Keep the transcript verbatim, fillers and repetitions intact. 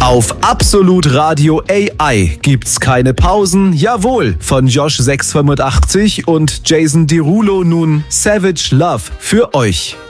Auf Absolut Radio A I gibt's keine Pausen, jawohl, von Josh sechs fünfundachtzig und Jason Derulo nun Savage Love für euch.